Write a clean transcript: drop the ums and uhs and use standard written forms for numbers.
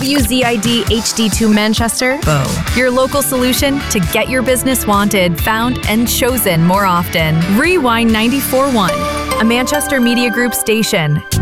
WZID HD2 Manchester, Bow. Your local solution to get your business wanted, found, and chosen more often. Rewind 94.1, a Manchester Media Group station.